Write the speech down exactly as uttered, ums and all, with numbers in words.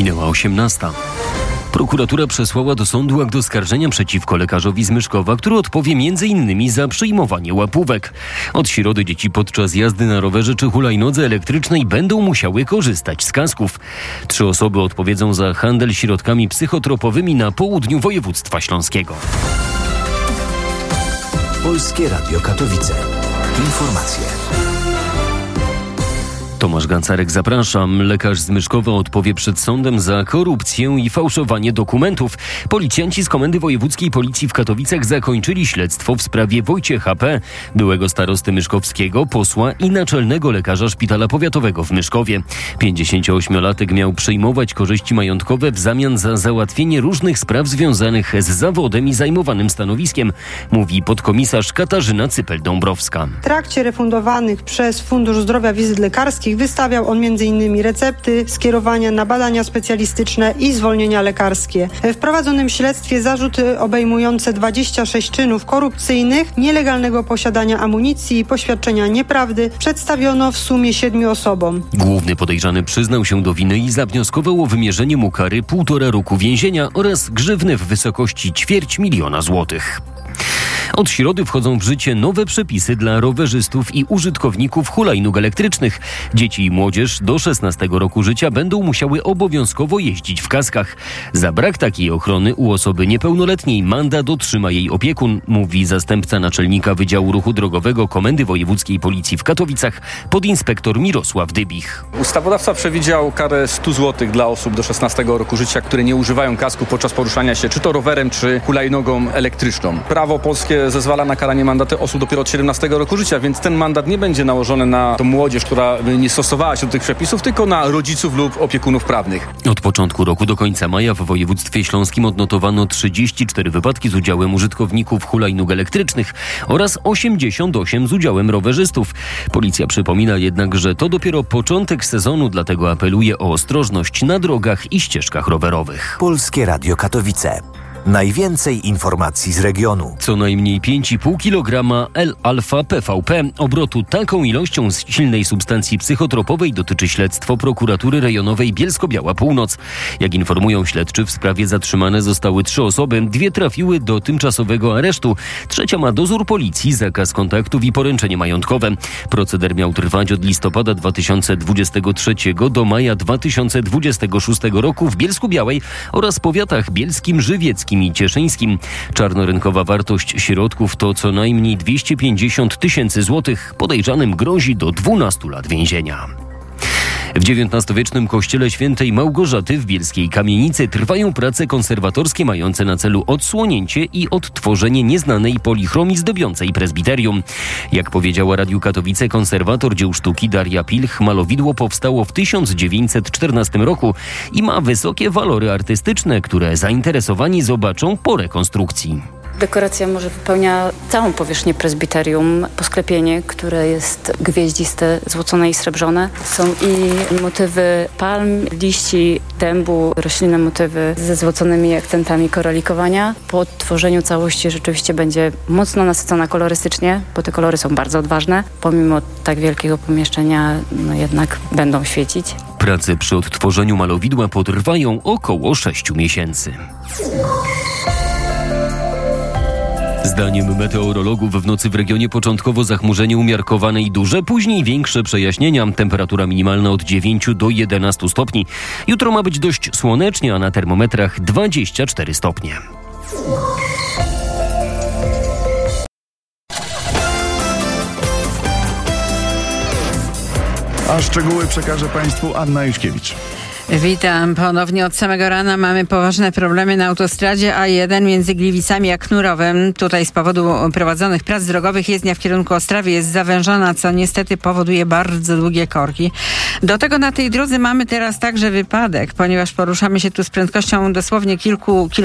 Minęła osiemnasta. Prokuratura przesłała do sądu akt oskarżenia przeciwko lekarzowi z Myszkowa, który odpowie między innymi za przyjmowanie łapówek. Od środy dzieci podczas jazdy na rowerze czy hulajnodze elektrycznej będą musiały korzystać z kasków. Trzy osoby odpowiedzą za handel środkami psychotropowymi na południu województwa śląskiego. Polskie Radio Katowice. Informacje. Tomasz Gancarek, zapraszam. Lekarz z Myszkowa odpowie przed sądem za korupcję i fałszowanie dokumentów. Policjanci z Komendy Wojewódzkiej Policji w Katowicach zakończyli śledztwo w sprawie Wojciecha P., byłego starosty myszkowskiego, posła i naczelnego lekarza Szpitala Powiatowego w Myszkowie. pięćdziesięcioośmiolatek miał przyjmować korzyści majątkowe w zamian za załatwienie różnych spraw związanych z zawodem i zajmowanym stanowiskiem, mówi podkomisarz Katarzyna Cypel-Dąbrowska. W trakcie refundowanych przez Fundusz Zdrowia wizyt lekarskich wystawiał on między innymi recepty, skierowania na badania specjalistyczne i zwolnienia lekarskie. W prowadzonym śledztwie zarzuty obejmujące dwadzieścia sześć czynów korupcyjnych, nielegalnego posiadania amunicji i poświadczenia nieprawdy przedstawiono w sumie siedmiu osobom. Główny podejrzany przyznał się do winy i zawnioskował o wymierzenie mu kary półtora roku więzienia oraz grzywny w wysokości ćwierć miliona złotych. Od środy wchodzą w życie nowe przepisy dla rowerzystów i użytkowników hulajnóg elektrycznych. Dzieci i młodzież do szesnastego roku życia będą musiały obowiązkowo jeździć w kaskach. Za brak takiej ochrony u osoby niepełnoletniej mandat otrzyma jej opiekun, mówi zastępca naczelnika Wydziału Ruchu Drogowego Komendy Wojewódzkiej Policji w Katowicach, podinspektor Mirosław Dybich. Ustawodawca przewidział karę stu złotych dla osób do szesnastego roku życia, które nie używają kasku podczas poruszania się czy to rowerem, czy hulajnogą elektryczną. Prawo polskie zezwala na karanie mandaty osób dopiero od siedemnastego roku życia, więc ten mandat nie będzie nałożony na tą młodzież, która nie stosowała się do tych przepisów, tylko na rodziców lub opiekunów prawnych. Od początku roku do końca maja w województwie śląskim odnotowano trzydzieści cztery wypadki z udziałem użytkowników hulajnóg elektrycznych oraz osiemdziesiąt osiem z udziałem rowerzystów. Policja przypomina jednak, że to dopiero początek sezonu, dlatego apeluje o ostrożność na drogach i ścieżkach rowerowych. Polskie Radio Katowice. Najwięcej informacji z regionu. Co najmniej pięć i pół kilograma L-alfa P V P. Obrotu taką ilością z silnej substancji psychotropowej dotyczy śledztwo prokuratury rejonowej Bielsko-Biała Północ. Jak informują śledczy, w sprawie zatrzymane zostały trzy osoby. Dwie trafiły do tymczasowego aresztu. Trzecia ma dozór policji, zakaz kontaktów i poręczenie majątkowe. Proceder miał trwać od listopada dwa tysiące dwudziestego trzeciego do maja dwa tysiące dwudziestego szóstego roku w Bielsku-Białej oraz powiatach bielskim, żywieckim i cieszyńskim. Czarnorynkowa wartość środków to co najmniej dwieście pięćdziesiąt tysięcy złotych. Podejrzanym grozi do dwunastu lat więzienia. W dziewiętnastowiecznym kościele świętej Małgorzaty w Bielskiej Kamienicy trwają prace konserwatorskie mające na celu odsłonięcie i odtworzenie nieznanej polichromii zdobiącej prezbiterium. Jak powiedziała Radiu Katowice konserwator dzieł sztuki Daria Pilch, malowidło powstało w tysiąc dziewięćset czternastym roku i ma wysokie walory artystyczne, które zainteresowani zobaczą po rekonstrukcji. Dekoracja może wypełnia całą powierzchnię prezbiterium. Posklepienie, które jest gwieździste, złocone i srebrzone. Są i motywy palm, liści, dębu, roślinne motywy ze złoconymi akcentami koralikowania. Po odtworzeniu całości rzeczywiście będzie mocno nasycona kolorystycznie, bo te kolory są bardzo odważne. Pomimo tak wielkiego pomieszczenia, no jednak będą świecić. Prace przy odtworzeniu malowidła potrwają około sześciu miesięcy. Zdaniem meteorologów w nocy w regionie początkowo zachmurzenie umiarkowane i duże, później większe przejaśnienia. Temperatura minimalna od dziewięciu do jedenastu stopni. Jutro ma być dość słonecznie, a na termometrach dwadzieścia cztery stopnie. A szczegóły przekaże Państwu Anna Juszkiewicz. Witam. Ponownie od samego rana mamy poważne problemy na autostradzie A jeden między Gliwicami a Knurowem. Tutaj z powodu prowadzonych prac drogowych jezdnia w kierunku Ostrawy jest zawężona, co niestety powoduje bardzo długie korki. Do tego na tej drodze mamy teraz także wypadek, ponieważ poruszamy się tu z prędkością dosłownie kilku kilometrów